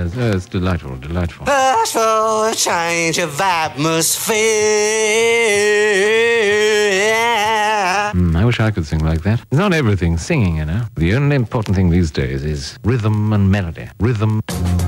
yes. It's delightful, delightful. Ask for a change of atmosphere. I wish I could sing like that. It's not everything singing, you know. The only important thing these days is rhythm and melody. Rhythm.